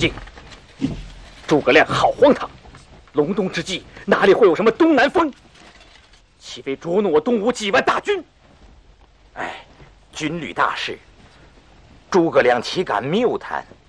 敬。诸葛亮好荒唐，隆冬之际哪里会有什么东南风？岂非捉弄我东吴几万大军？ 哎，军旅大事，诸葛亮岂敢谬谈？